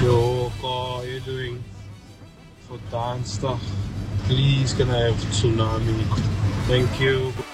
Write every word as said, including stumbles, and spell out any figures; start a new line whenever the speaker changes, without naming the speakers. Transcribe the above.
Yo, how are you doing? For dance stuff, please can I have tsunami? Thank you.